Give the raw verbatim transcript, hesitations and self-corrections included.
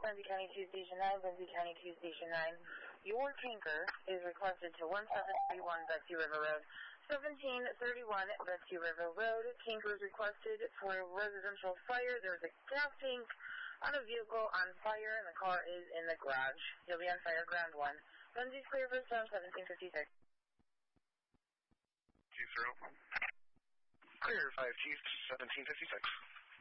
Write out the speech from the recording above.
Lindsay County two Station nine, Lindsay County two Station nine. Your tanker is requested to one seven three one Betsy River Road. seventeen thirty-one Betsy River Road. Tanker is requested for a residential fire. There's a gas tank on a vehicle on fire, and the car is in the garage. He'll be on fire, ground one. Lindsay's clear for storm seventeen fifty-six. Chief zero. Clear, five Chief, seventeen fifty-six.